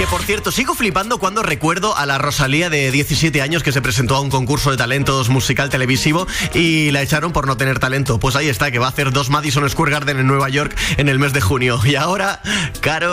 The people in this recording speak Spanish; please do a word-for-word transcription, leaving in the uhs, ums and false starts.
Que por cierto, sigo flipando cuando recuerdo a la Rosalía de diecisiete años que se presentó a un concurso de talentos musical televisivo y la echaron por no tener talento. Pues ahí está, que va a hacer dos Madison Square Garden en Nueva York en el mes de junio. Y ahora, Caro...